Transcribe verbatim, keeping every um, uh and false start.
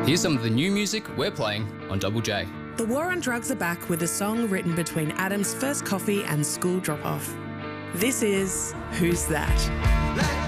Here's some of the new music we're playing on Double J. The War on Drugs are back with a song written between Adam's first coffee and school drop-off. This is Who's That?